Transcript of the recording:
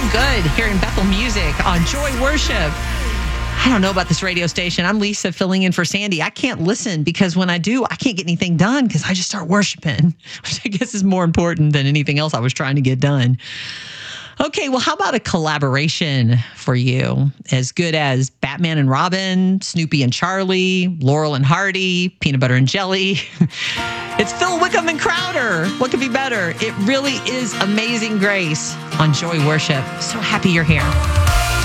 good hearing Bethel music on Joy Worship. I don't know about this radio station. I'm Lisa filling in for Sandy. I can't listen because when I do, I can't get anything done because I just start worshiping, which I guess is more important than anything else I was trying to get done. Okay, well, how about a collaboration for you? As good as Batman and Robin, Snoopy and Charlie, Laurel and Hardy, Peanut Butter and Jelly. It's Phil Wickham and Crowder. What could be better? It really is Amazing Grace on Joy Worship. So happy you're here.